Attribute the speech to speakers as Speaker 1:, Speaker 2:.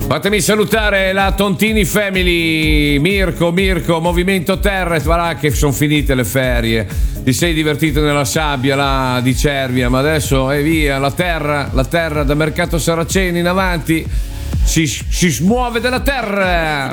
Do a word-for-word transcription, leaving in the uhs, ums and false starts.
Speaker 1: Fatemi salutare la Tontini Family. Mirko, Mirko, Movimento Terra. Guarda che sono finite le ferie. Ti sei divertito nella sabbia là di Cervia, ma adesso è via. La terra, la terra da Mercato Saraceni in avanti si, si smuove dalla terra.